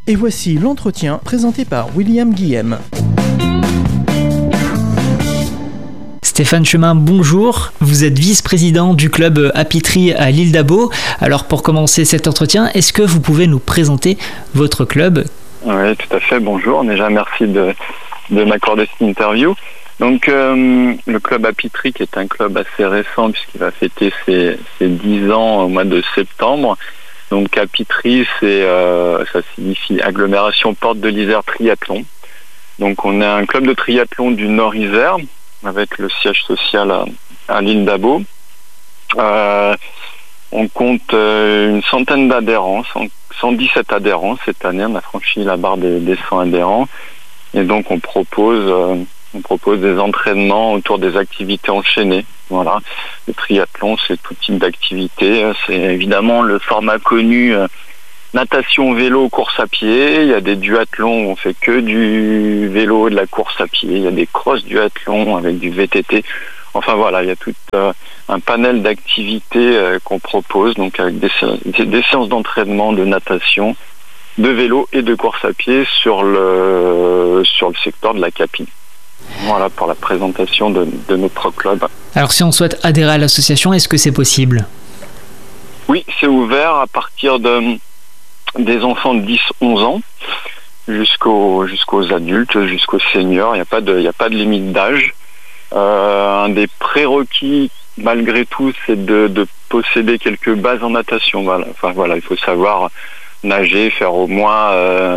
Et voici l'entretien présenté par William Guillem. Stéphane Chemin, bonjour. Vous êtes vice-président du club Happy Tree à l'île d'Abo. Alors pour commencer cet entretien, est-ce que vous pouvez nous présenter votre club ? Oui, tout à fait. Bonjour. Déjà, merci de m'accorder cette interview. Donc, le club Happy Tree, qui est un club assez récent puisqu'il va fêter ses 10 ans au mois de septembre. Donc, Happy Tree, ça signifie agglomération Porte de l'Isère Triathlon. Donc, on est un club de triathlon du Nord-Isère avec le siège social à l'île d'Abo. On compte une centaine d'adhérents, 117 adhérents cette année. On a franchi la barre des 100 adhérents. Et donc, on propose des entraînements autour des activités enchaînées. Voilà. Le triathlon, c'est tout type d'activité. C'est évidemment le format connu natation, vélo, course à pied. Il y a des duathlons où on fait que du vélo et de la course à pied. Il y a des cross duathlons avec du VTT. Enfin voilà, il y a tout un panel d'activités qu'on propose, donc avec des séances d'entraînement, de natation, de vélo et de course à pied sur le secteur de la Capi. Voilà pour la présentation de notre club. Alors si on souhaite adhérer à l'association, est-ce que c'est possible ? Oui, c'est ouvert à partir des enfants de 10-11 ans jusqu'aux adultes, jusqu'aux seniors. Il n'y a pas de limite d'âge. Un des prérequis, malgré tout, c'est de posséder quelques bases en natation. Voilà. Enfin voilà, il faut savoir nager, faire au moins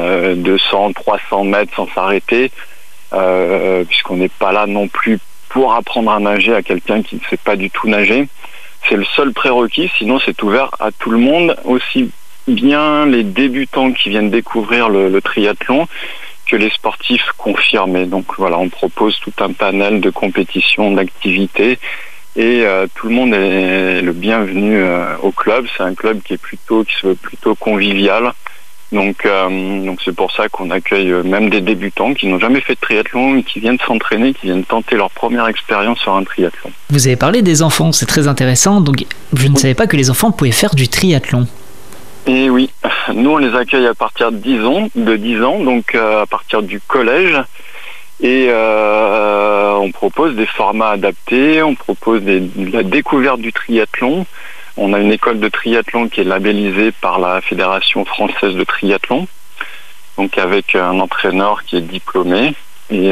200-300 mètres sans s'arrêter. Puisqu'on n'est pas là non plus pour apprendre à nager à quelqu'un qui ne sait pas du tout nager. C'est le seul prérequis, sinon c'est ouvert à tout le monde, aussi bien les débutants qui viennent découvrir le triathlon que les sportifs confirmés. Donc voilà, on propose tout un panel de compétitions, d'activités et tout le monde est le bienvenu au club. C'est un club qui se veut plutôt convivial. Donc c'est pour ça qu'on accueille même des débutants qui n'ont jamais fait de triathlon et qui viennent s'entraîner, qui viennent tenter leur première expérience sur un triathlon. Vous avez parlé des enfants, c'est très intéressant. Donc je ne savais pas que les enfants pouvaient faire du triathlon. Et oui, nous on les accueille à partir de 10 ans, donc à partir du collège. Et on propose des formats adaptés, on propose de la découverte du triathlon. On a une école de triathlon qui est labellisée par la Fédération française de triathlon, donc avec un entraîneur qui est diplômé. Et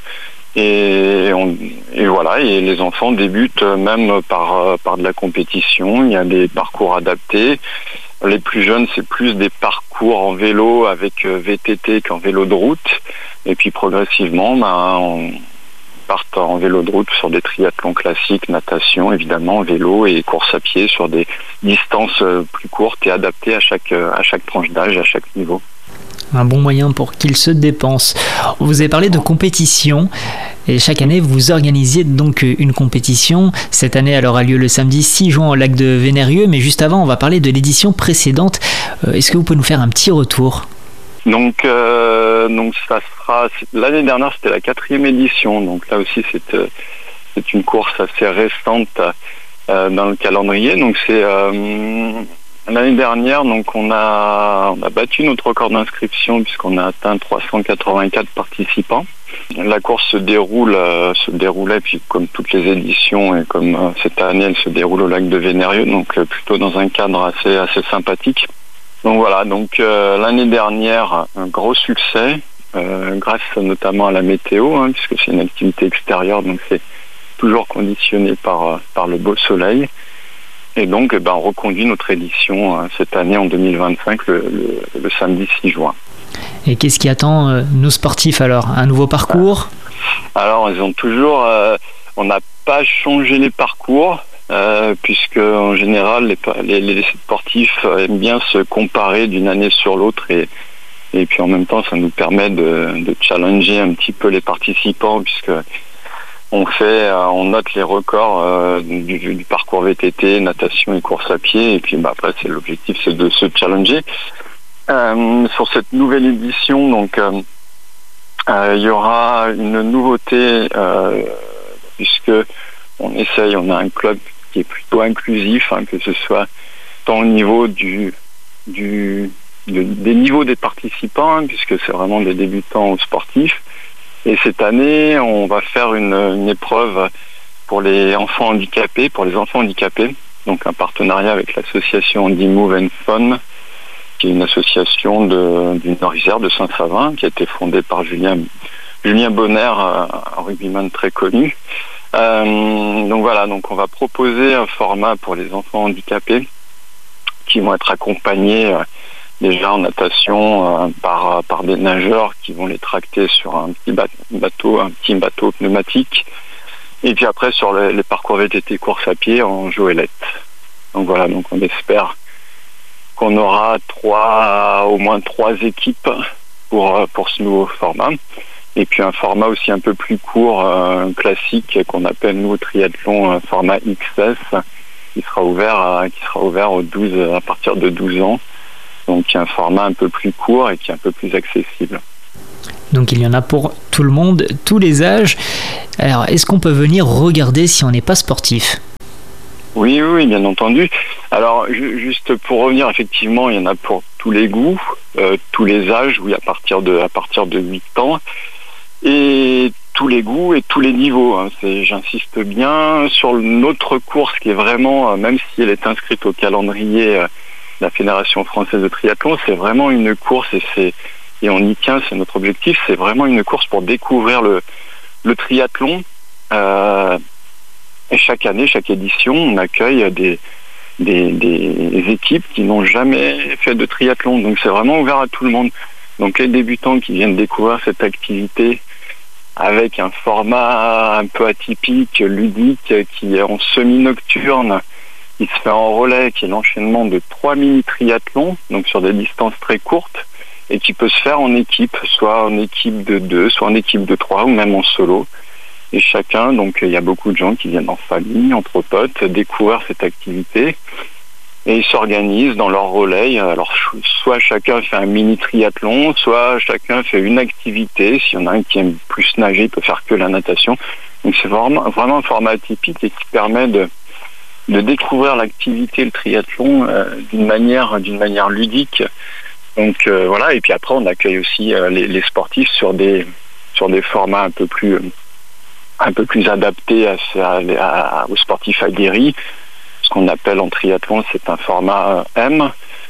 voilà, et les enfants débutent même par de la compétition. Il y a des parcours adaptés. Les plus jeunes, c'est plus des parcours en vélo avec VTT qu'en vélo de route. Et puis progressivement, on part en vélo de route sur des triathlons classiques, natation évidemment, vélo et course à pied sur des distances plus courtes et adaptées à chaque tranche d'âge, à chaque niveau. Un bon moyen pour qu'ils se dépensent. Vous avez parlé de compétition et chaque année vous organisiez donc une compétition. Cette année elle aura lieu le samedi 6 juin au lac de Vénérieux, mais juste avant on va parler de l'édition précédente. Est-ce que vous pouvez nous faire un petit retour ? Donc ça sera, l'année dernière c'était la 4e édition, donc là aussi c'est une course assez récente dans le calendrier. Donc c'est l'année dernière, donc on a battu notre record d'inscription puisqu'on a atteint 384 participants. La course se déroulait puis comme toutes les éditions et comme cette année elle se déroule au lac de Vénérieux, donc plutôt dans un cadre assez sympathique. Donc voilà, l'année dernière, un gros succès, grâce notamment à la météo, puisque c'est une activité extérieure, donc c'est toujours conditionné par le beau soleil. Et donc, on reconduit notre édition cette année en 2025, le samedi 6 juin. Et qu'est-ce qui attend nos sportifs alors ? Un nouveau parcours ? Alors, ils ont toujours... on n'a pas changé les parcours. Puisque en général les sportifs aiment bien se comparer d'une année sur l'autre et puis en même temps ça nous permet de challenger un petit peu les participants puisque on note les records du parcours VTT, natation et course à pied et puis après l'objectif c'est de se challenger. Sur cette nouvelle édition donc il y aura une nouveauté puisque on a un club qui est plutôt inclusif, que ce soit tant au niveau du des niveaux des participants, hein, puisque c'est vraiment des débutants ou sportifs. Et cette année, on va faire une épreuve pour les enfants handicapés, donc un partenariat avec l'association Move and Fun, qui est une association du Nord-Isère de Saint-Savin, qui a été fondée par Julien Bonner, un rugbyman très connu. Donc voilà, donc on va proposer un format pour les enfants handicapés qui vont être accompagnés déjà en natation par des nageurs qui vont les tracter sur un petit bateau pneumatique, et puis après sur les parcours VTT course à pied en goélette. Donc voilà, donc on espère qu'on aura au moins trois équipes pour ce nouveau format. Et puis un format aussi un peu plus court, classique, qu'on appelle nous au triathlon format XS, qui sera ouvert à partir de 12 ans. Donc un format un peu plus court et qui est un peu plus accessible. Donc il y en a pour tout le monde, tous les âges. Alors est-ce qu'on peut venir regarder si on n'est pas sportif ? Oui, bien entendu. Alors juste pour revenir, effectivement, il y en a pour tous les goûts, tous les âges, oui, à partir de 8 ans. Et tous les goûts et tous les niveaux. Hein. J'insiste bien sur notre course qui est vraiment, même si elle est inscrite au calendrier de la Fédération française de triathlon, c'est vraiment une course et on y tient, c'est notre objectif, c'est vraiment une course pour découvrir le triathlon. Et chaque année, chaque édition, on accueille des équipes qui n'ont jamais fait de triathlon. Donc c'est vraiment ouvert à tout le monde. Donc les débutants qui viennent découvrir cette activité avec un format un peu atypique, ludique, qui est en semi-nocturne, qui se fait en relais, qui est l'enchaînement de 3 mini-triathlons, donc sur des distances très courtes, et qui peut se faire en équipe, soit en équipe de 2, soit en équipe de 3, ou même en solo. Et chacun, donc il y a beaucoup de gens qui viennent en famille, entre potes, découvrir cette activité. Et ils s'organisent dans leur relais. Alors, soit chacun fait un mini-triathlon, soit chacun fait une activité. S'il y en a un qui aime plus nager, il peut faire que la natation. Donc, c'est vraiment un format atypique et qui permet de découvrir l'activité, le triathlon, d'une manière ludique. Donc, voilà. Et puis après, on accueille aussi les sportifs sur des formats un peu plus adaptés aux sportifs aguerris. Ce qu'on appelle en triathlon, c'est un format M,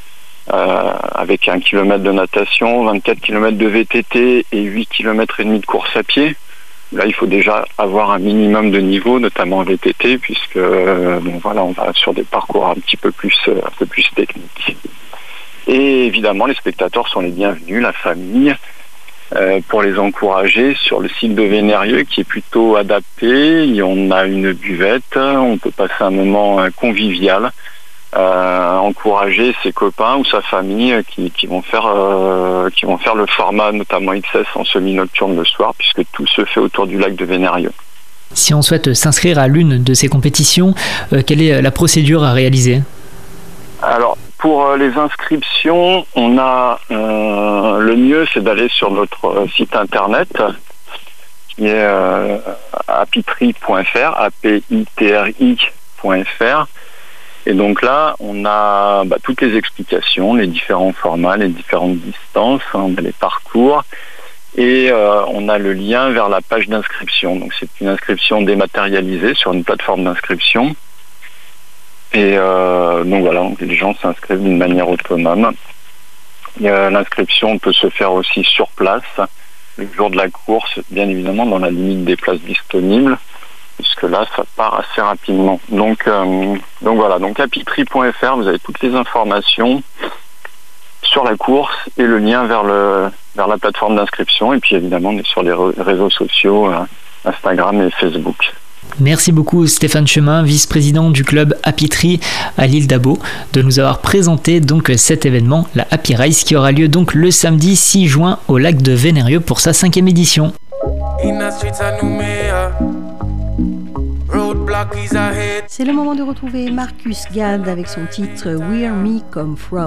avec 1 km de natation, 24 km de VTT et 8 km et demi de course à pied. Là, il faut déjà avoir un minimum de niveau, notamment en VTT, puisque on va sur des parcours un peu plus techniques. Et évidemment, les spectateurs sont les bienvenus, la famille, pour les encourager sur le site de Vénérieux qui est plutôt adapté. On a une buvette, on peut passer un moment convivial, encourager ses copains ou sa famille qui vont faire le format notamment XS en semi-nocturne le soir, puisque tout se fait autour du lac de Vénérieux. Si on souhaite s'inscrire à l'une de ces compétitions, quelle est la procédure à réaliser ? Alors, pour les inscriptions, on a le mieux, c'est d'aller sur notre site internet qui est apitri.fr, apitri.fr. Et donc là, on a toutes les explications, les différents formats, les différentes distances, on a les parcours et on a le lien vers la page d'inscription. Donc c'est une inscription dématérialisée sur une plateforme d'inscription. Et donc voilà, les gens s'inscrivent d'une manière autonome. L'inscription peut se faire aussi sur place, le jour de la course, bien évidemment dans la limite des places disponibles, puisque là, ça part assez rapidement. Donc voilà, donc apitri.fr, vous avez toutes les informations sur la course et le lien vers la plateforme d'inscription. Et puis évidemment, on est sur les réseaux sociaux, Instagram et Facebook. Merci beaucoup Stéphane Chemin, vice-président du club Apitri à l'île d'Abo, de nous avoir présenté donc cet événement, la Happy Race, qui aura lieu donc le samedi 6 juin au lac de Vénérieux pour sa 5e édition. C'est le moment de retrouver Marcus Gad avec son titre Where Me Come From.